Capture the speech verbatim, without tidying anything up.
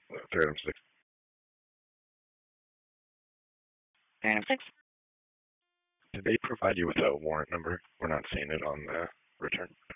Third item six. Item six. Did they provide you with a warrant number? We're not seeing it on the return.